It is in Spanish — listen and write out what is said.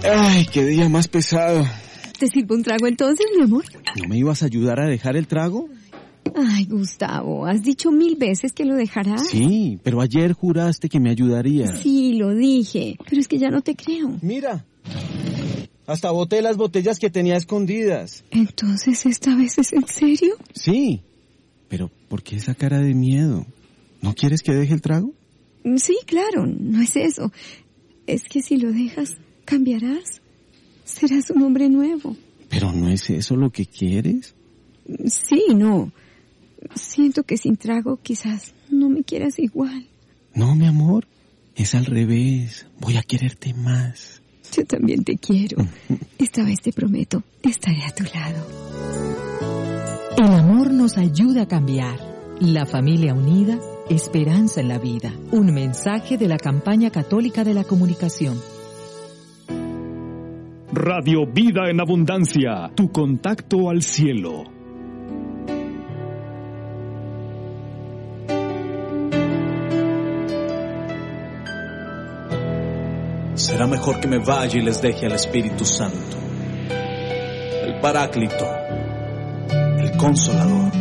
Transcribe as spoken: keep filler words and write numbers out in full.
Ay, qué día más pesado. ¿Te sirvo un trago entonces, mi amor? ¿No me ibas a ayudar a dejar el trago? Ay, Gustavo, has dicho mil veces que lo dejarás. Sí, pero ayer juraste que me ayudarías. Sí, lo dije, pero es que ya no te creo. Mira, hasta boté las botellas que tenía escondidas. ¿Entonces esta vez es en serio? Sí, pero ¿por qué esa cara de miedo? ¿No quieres que deje el trago? Sí, claro, no es eso. Es que si lo dejas, cambiarás. Serás un hombre nuevo. ¿Pero no es eso lo que quieres? Sí, no. Siento que sin trago quizás no me quieras igual. No, mi amor, es al revés. Voy a quererte más. Yo también te quiero. Esta vez te prometo, estaré a tu lado. El amor nos ayuda a cambiar. La familia unida, esperanza en la vida. Un mensaje de la Campaña Católica de la Comunicación. Radio Vida en Abundancia, tu contacto al cielo. Será mejor que me vaya y les deje al Espíritu Santo, el Paráclito, el Consolador.